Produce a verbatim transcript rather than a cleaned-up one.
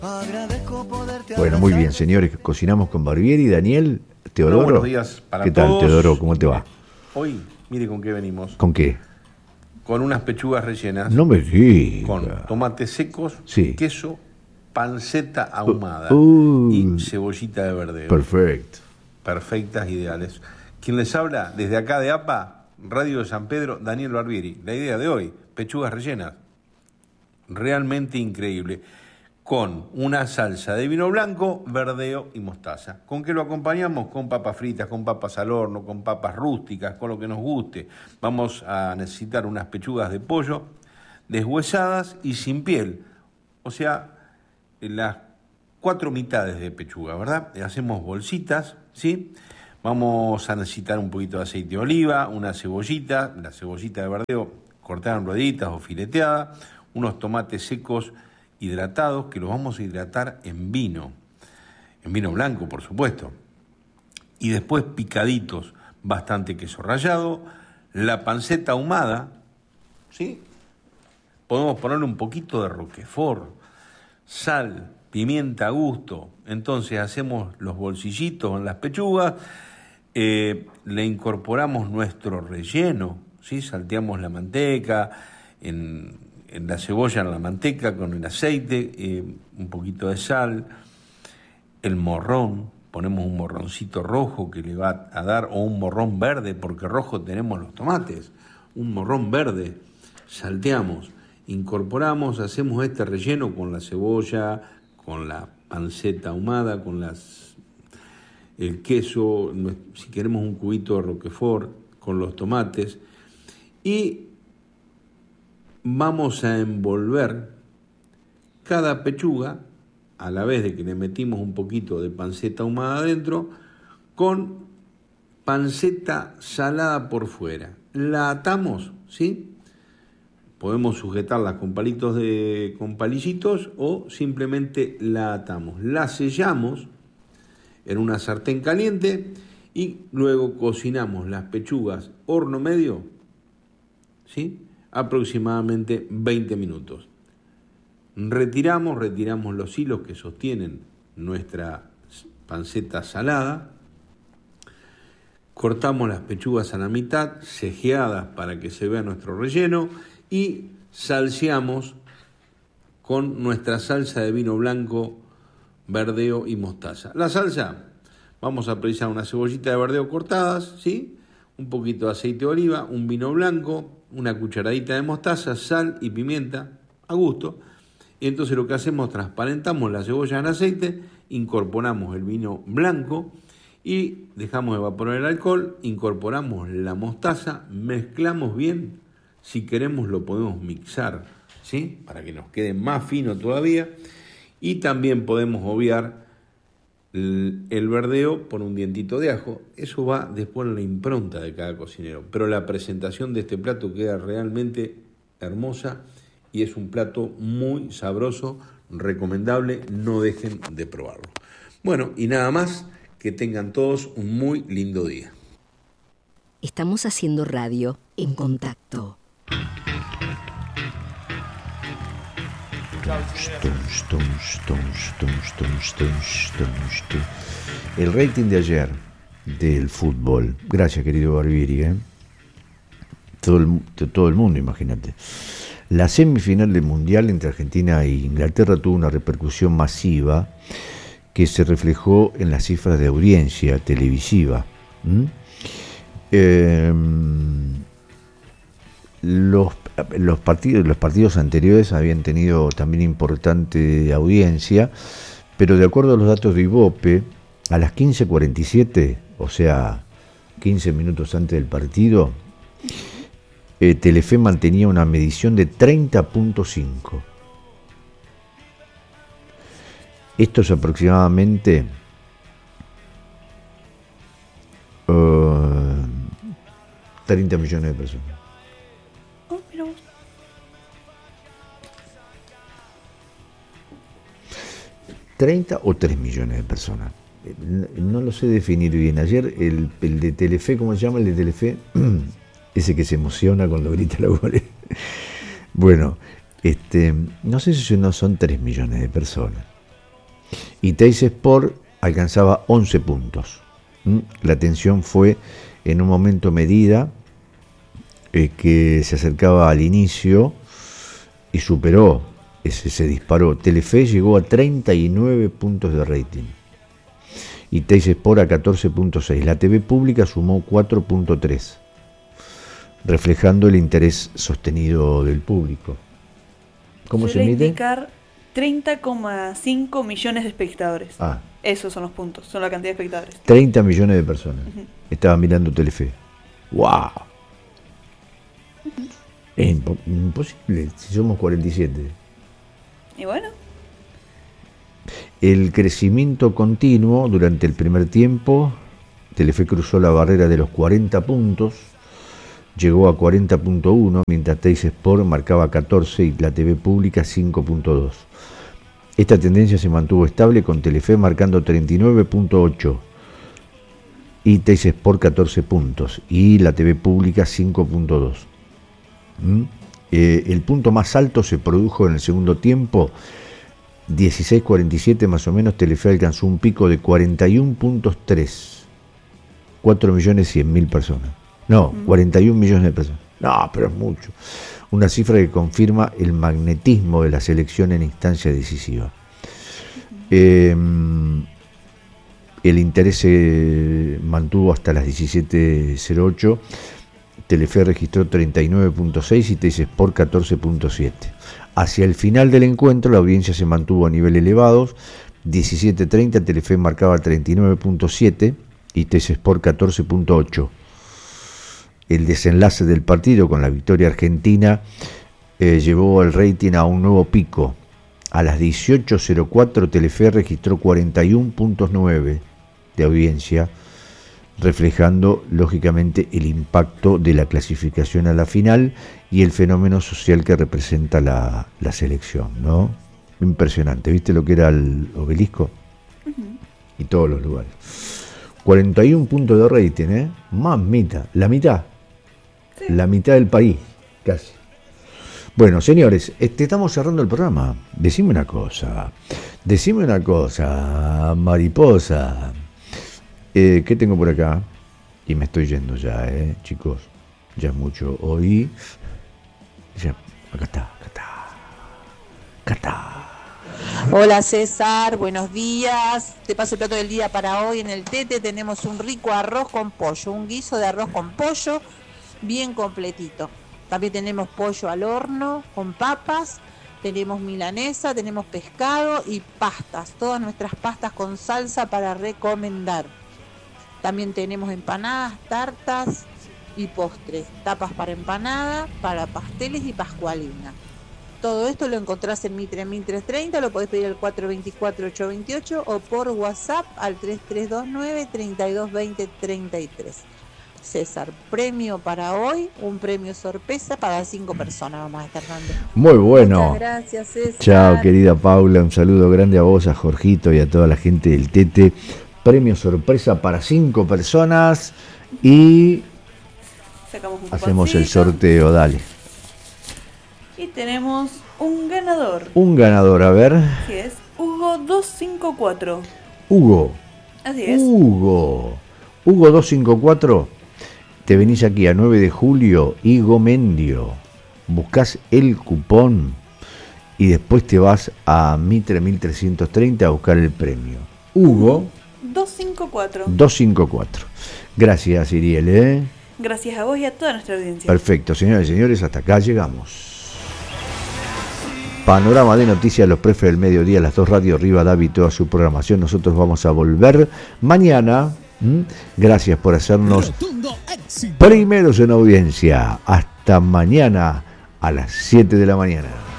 Bueno, muy bien, señores, cocinamos con Barbieri. Daniel, Teodoro. Buenos días para ¿Qué todos. tal, Teodoro? ¿Cómo te va? Hoy, mire con qué venimos. ¿Con qué? Con unas pechugas rellenas. No me digas. Con tomates secos, sí. queso, panceta ahumada uh, y cebollita de verdeo. Perfecto. Perfectas, ideales. Quien les habla desde acá de A P A, Radio de San Pedro, Daniel Barbieri. La idea de hoy, pechugas rellenas. Realmente increíble. Con una salsa de vino blanco, verdeo y mostaza. ¿Con qué lo acompañamos? Con papas fritas, con papas al horno, con papas rústicas, con lo que nos guste. Vamos a necesitar unas pechugas de pollo deshuesadas y sin piel. O sea, las cuatro mitades de pechuga, ¿verdad? Hacemos bolsitas, ¿sí? Vamos a necesitar un poquito de aceite de oliva, una cebollita, la cebollita de verdeo cortada en rueditas o fileteada, unos tomates secos hidratados, que los vamos a hidratar en vino, en vino blanco, por supuesto. Y después picaditos, bastante queso rallado, la panceta ahumada, ¿sí? Podemos ponerle un poquito de roquefort, sal, pimienta a gusto. Entonces hacemos los bolsillitos en las pechugas, eh, le incorporamos nuestro relleno, ¿sí? Salteamos la manteca, en... en la cebolla, en la manteca, con el aceite, eh, un poquito de sal, el morrón, ponemos un morroncito rojo que le va a dar, o un morrón verde, porque rojo tenemos los tomates, un morrón verde, salteamos, incorporamos, hacemos este relleno con la cebolla, con la panceta ahumada, con las, el queso, si queremos un cubito de roquefort, con los tomates, y vamos a envolver cada pechuga, a la vez de que le metimos un poquito de panceta ahumada adentro, con panceta salada por fuera. La atamos, ¿sí? Podemos sujetarla con palitos de, con palillitos o simplemente la atamos. La sellamos en una sartén caliente y luego cocinamos las pechugas horno medio, ¿sí? Aproximadamente veinte minutos. Retiramos, retiramos los hilos que sostienen nuestra panceta salada, cortamos las pechugas a la mitad, cejeadas para que se vea nuestro relleno, y salseamos con nuestra salsa de vino blanco, verdeo y mostaza. La salsa, vamos a precisar una cebollita de verdeo cortadas, ¿sí? Un poquito de aceite de oliva, un vino blanco, una cucharadita de mostaza, sal y pimienta a gusto. Y entonces lo que hacemos, transparentamos la cebolla en aceite, incorporamos el vino blanco y dejamos evaporar el alcohol, incorporamos la mostaza, mezclamos bien. Si queremos lo podemos mixar, ¿sí? Para que nos quede más fino todavía. Y también podemos obviar el, el verdeo por un dientito de ajo. Eso va después en la impronta de cada cocinero. Pero la presentación de este plato queda realmente hermosa y es un plato muy sabroso, recomendable. No dejen de probarlo. Bueno, y nada más, que tengan todos un muy lindo día. Estamos haciendo radio en contacto. El rating de ayer del fútbol. Gracias, querido Barbieri, ¿eh? Todo el, todo el mundo, imagínate. La semifinal del Mundial entre Argentina e Inglaterra tuvo una repercusión masiva que se reflejó en las cifras de audiencia televisiva. ¿Mm? Eh, los, los, partidos, los partidos anteriores habían tenido también importante audiencia, pero de acuerdo a los datos de Ibope, a las quince cuarenta y siete, o sea, quince minutos antes del partido, eh, Telefe mantenía una medición de treinta punto cinco. Esto es aproximadamente uh, treinta millones de personas. Oh, pero... treinta o tres millones de personas. No, no lo sé definir bien. Ayer el, el de Telefe, ¿cómo se llama el de Telefe? Ese que se emociona cuando grita la goles. Bueno, este, no sé si no son tres millones de personas. y Teis Sport alcanzaba once puntos. ¿Mm? La tensión fue en un momento medida eh, que se acercaba al inicio y superó, ese se disparó. Telefe llegó a treinta y nueve puntos de rating y Teis Sport a catorce punto seis. La T V pública sumó cuatro punto tres, reflejando el interés sostenido del público. ¿Cómo Suele se mide? indicar treinta coma cinco millones de espectadores. Ah, Esos son los puntos, son la cantidad de espectadores. treinta millones de personas. Ujú. Estaban mirando Telefe. ¡Wow! Es impo- imposible, si somos cuarenta y siete. Y bueno, El crecimiento continuo durante el primer tiempo, Telefe cruzó la barrera de los cuarenta puntos, llegó a cuarenta punto uno, mientras Teis Sport marcaba catorce y la T V pública cinco punto dos. Esta tendencia se mantuvo estable con Telefe marcando treinta y nueve punto ocho y Teis Sport catorce puntos y la T V pública cinco punto dos. ¿Mm? Eh, el punto más alto se produjo en el segundo tiempo, dieciséis cuarenta y siete más o menos. Telefe alcanzó un pico de cuarenta y uno punto tres, cuatro millones cien mil personas. No, cuarenta y un millones de personas. No, pero es mucho. Una cifra que confirma el magnetismo de la selección en instancia decisiva. Eh, el interés se mantuvo hasta las diecisiete cero ocho. Telefe registró treinta y nueve punto seis y Teis Sport catorce punto siete. Hacia el final del encuentro la audiencia se mantuvo a nivel elevados. diecisiete treinta Telefe marcaba treinta y nueve punto siete y Teis Sport catorce punto ocho. El desenlace del partido con la victoria argentina eh, llevó el rating a un nuevo pico. A las dieciocho cero cuatro Telefe registró cuarenta y uno punto nueve de audiencia, reflejando lógicamente el impacto de la clasificación a la final y el fenómeno social que representa la, la selección, ¿no? Impresionante, ¿viste lo que era el Obelisco? Uh-huh. Y todos los lugares. cuarenta y uno puntos de rating, ¿eh? Mamita, la mitad. Sí. La mitad del país, casi. Bueno, señores, este, estamos cerrando el programa. Decime una cosa, decime una cosa, mariposa. Eh, ¿Qué tengo por acá? Y me estoy yendo ya, eh, chicos. Ya es mucho. Hoy. Ya, acá está, acá está. Acá está. Hola César, buenos días. Te paso el plato del día para hoy. En el Tete tenemos un rico arroz con pollo, un guiso de arroz con pollo bien completito. También tenemos pollo al horno con papas, tenemos milanesa, tenemos pescado y pastas. Todas nuestras pastas con salsa para recomendar. También tenemos empanadas, tartas y postres, tapas para empanada, para pasteles y pascualina. Todo esto lo encontrás en Mitre mil trescientos treinta, lo podés pedir al cuatro dos cuatro, ocho dos ocho o por WhatsApp al tres tres dos nueve, tres dos dos cero, tres tres. César, premio para hoy, un premio sorpresa para cinco personas vamos a estar dando. Muy bueno. Muchas gracias, César. Chao, querida Paula, un saludo grande a vos, a Jorgito y a toda la gente del Tete. Premio sorpresa para cinco personas y hacemos el sorteo, dale. Y tenemos un ganador. Un ganador, a ver. Así es, Hugo doscientos cincuenta y cuatro. Hugo. Así es. Hugo. Hugo doscientos cincuenta y cuatro. Te venís aquí a nueve de julio, Higo Mendio. Buscás el cupón y después te vas a Mitre mil trescientos treinta a buscar el premio. Hugo. doscientos cincuenta y cuatro. doscientos cincuenta y cuatro. Gracias, Iriel, ¿eh? Gracias a vos y a toda nuestra audiencia. Perfecto, señoras y señores, hasta acá llegamos. Panorama de noticias, los prefes del mediodía, las dos radios Rivadavia y toda su programación. Nosotros vamos a volver mañana. ¿Mm? Gracias por hacernos primeros en audiencia. Hasta mañana a las siete de la mañana.